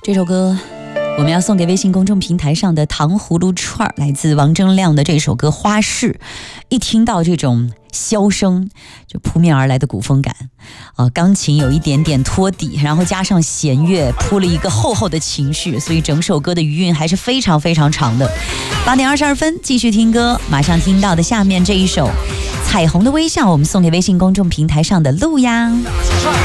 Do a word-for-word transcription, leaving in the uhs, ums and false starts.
这首歌我们要送给微信公众平台上的糖葫芦串，来自王铮亮的这首歌《花市》。一听到这种箫声，就扑面而来的古风感啊，钢琴有一点点托底，然后加上弦乐铺了一个厚厚的情绪，所以整首歌的余韵还是非常非常长的。八点二十二分，继续听歌，马上听到的下面这一首《彩虹的微笑》，我们送给微信公众平台上的陆央。